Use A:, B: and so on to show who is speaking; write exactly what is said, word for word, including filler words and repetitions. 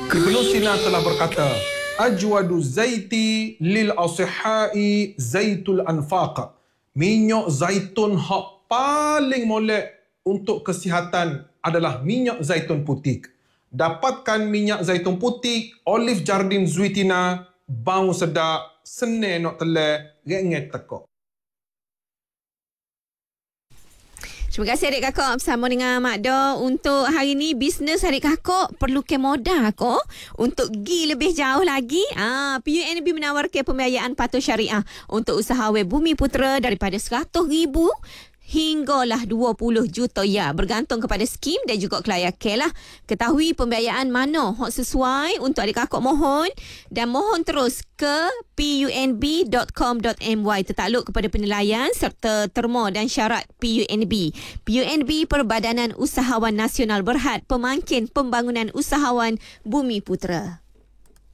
A: Ibnu Sina telah berkata, ajwadu zaiti lil asihai zaitul anfaq. Minyak zaitun hak paling molek untuk kesihatan adalah minyak zaitun putih. Dapatkan minyak zaitun putih, Olive Jardin Zuitina, bau sedap, senang nak telai, renget tekok.
B: Terima kasih adik kakak bersama dengan Mak Do. Untuk hari ni bisnes adik kakak perlukan modal kok untuk pergi lebih jauh lagi. Ah, P U N B menawarkan pembiayaan patuh syariah untuk usahawan Bumi Putera daripada seratus ribu hinggalah dua puluh juta ya, bergantung kepada skim dan juga kelayakan lah. Ketahui pembiayaan mana hak sesuai untuk adik kakak mohon, dan mohon terus ke punb dot com dot my tertakluk kepada penilaian serta terma dan syarat P U N B. P U N B Perbadanan Usahawan Nasional Berhad Pemangkin Pembangunan Usahawan Bumi Putera.